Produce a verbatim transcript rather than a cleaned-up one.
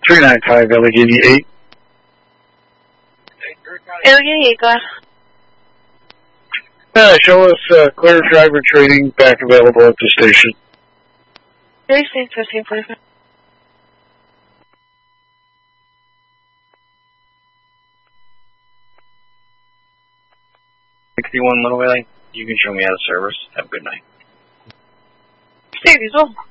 three nine five Allegheny eight. Allegheny eight, go ahead. Uh, show us uh, clear driver training back available at the station. Three six fifteen forty five. Sixty one Little Valley. You can show me out of service. Have a good night. Steve, as well.